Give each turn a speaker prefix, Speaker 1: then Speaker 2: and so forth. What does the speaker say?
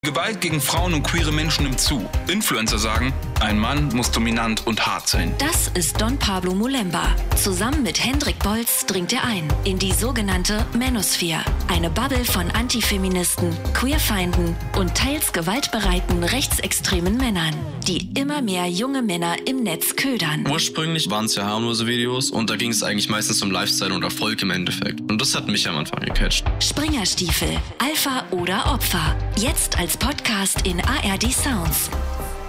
Speaker 1: Gewalt gegen Frauen und queere Menschen nimmt zu. Influencer sagen, ein Mann muss dominant und hart sein.
Speaker 2: Das ist Don Pablo Mulemba. Zusammen mit Hendrik Bolz dringt er ein in die sogenannte Manosphere. Eine Bubble von Antifeministen, Queerfeinden und teils gewaltbereiten rechtsextremen Männern, die immer mehr junge Männer im Netz ködern.
Speaker 3: Ursprünglich waren es ja harmlose Videos und da ging es eigentlich meistens um Lifestyle und Erfolg im Endeffekt. Und das hat mich am Anfang gecatcht.
Speaker 2: Springerstiefel, Alpha oder Opfer. Jetzt als Podcast in ARD Sounds.